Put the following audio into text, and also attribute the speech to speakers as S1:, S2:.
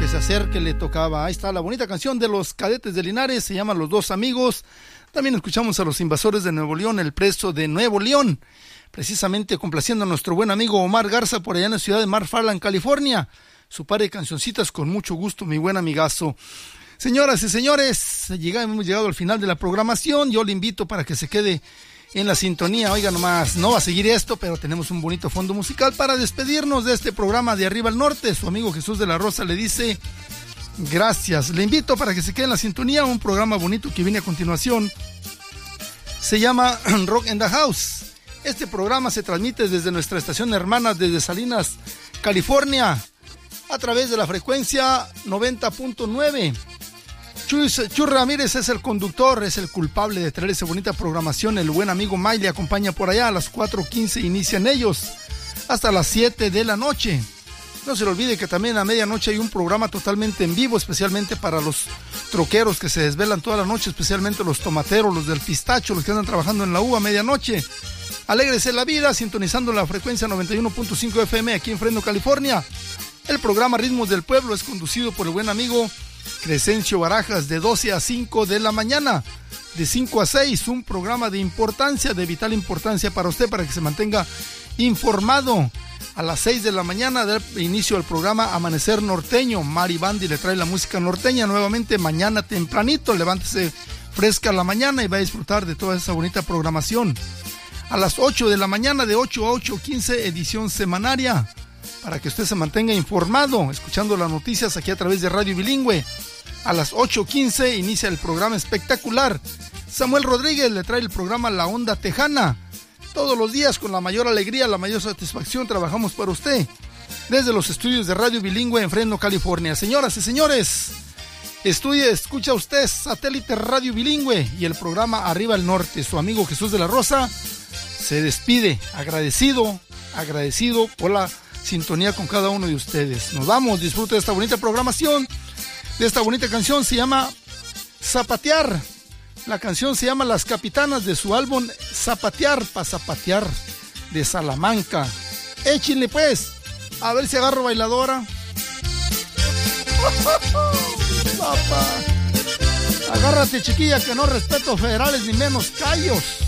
S1: que se acerque le tocaba. Ahí está la bonita canción de los Cadetes de Linares, se llama Los Dos Amigos. También escuchamos a los Invasores de Nuevo León, El Preso de Nuevo León, precisamente complaciendo a nuestro buen amigo Omar Garza por allá en la ciudad de McFarland, California. Su par de cancioncitas con mucho gusto, mi buen amigazo. Señoras y señores, hemos llegado al final de la programación. Yo le invito para que se quede en la sintonía. Oiga nomás, no va a seguir esto, pero tenemos un bonito fondo musical para despedirnos de este programa de Arriba al Norte. Su amigo Jesús de la Rosa le dice gracias. Le invito para que se quede en la sintonía. Un programa bonito que viene a continuación se llama Rock in the House. Este programa se transmite desde nuestra estación hermana desde Salinas, California, a través de la frecuencia 90.9. Chuy Ramírez es el conductor, es el culpable de traer esa bonita programación. El buen amigo May le acompaña por allá. A las 4:15 inician ellos hasta las 7 de la noche. No se le olvide que también a medianoche hay un programa totalmente en vivo, especialmente para los troqueros que se desvelan toda la noche, especialmente los tomateros, los del pistacho, los que andan trabajando en la uva a medianoche. Alégrese la vida sintonizando la frecuencia 91.5 FM aquí en Fresno, California. El programa Ritmos del Pueblo es conducido por el buen amigo Crescencio Barajas de 12 a 5 de la mañana, de 5 a 6, un programa de importancia, de vital importancia para usted, para que se mantenga informado. A las 6 de la mañana da inicio al programa Amanecer Norteño. Mari Bandi le trae la música norteña nuevamente mañana tempranito. Levántese fresca la mañana y va a disfrutar de toda esa bonita programación. A las 8 de la mañana, de 8 a 8:15, edición semanaria, para que usted se mantenga informado, escuchando las noticias aquí a través de Radio Bilingüe. A las 8:15 inicia el programa espectacular. Samuel Rodríguez le trae el programa La Onda Tejana. Todos los días, con la mayor alegría, la mayor satisfacción, trabajamos para usted desde los estudios de Radio Bilingüe en Fresno, California. Señoras y señores, escucha usted Satélite Radio Bilingüe y el programa Arriba al Norte. Su amigo Jesús de la Rosa se despide, agradecido por la sintonía con cada uno de ustedes. Nos vamos, disfrute de esta bonita programación, de esta bonita canción. Se llama Zapatear. La canción se llama Las Capitanas, de su álbum Zapatear pa' Zapatear, de Salamanca. Échenle pues, a ver si agarro bailadora. Papá, agárrate chiquilla, que no respeto federales ni menos callos.